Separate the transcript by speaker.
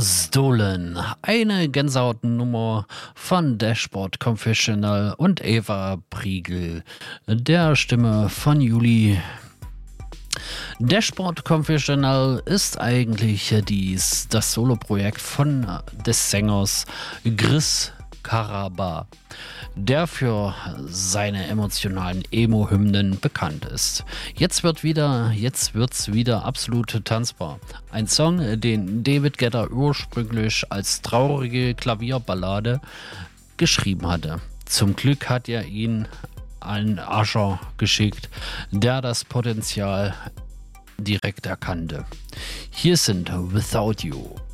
Speaker 1: Stolen, eine Gänsehautnummer von Dashboard Confessional und Eva Priegel, der Stimme von Juli. Dashboard Confessional ist eigentlich das Soloprojekt des Sängers Chris Carrabba, der für seine emotionalen Emo-Hymnen bekannt ist. Jetzt wird's wieder absolut tanzbar. Ein Song, den David Guetta ursprünglich als traurige Klavierballade geschrieben hatte. Zum Glück hat er ihn an Usher geschickt, der das Potenzial direkt erkannte. Hier sind Without You.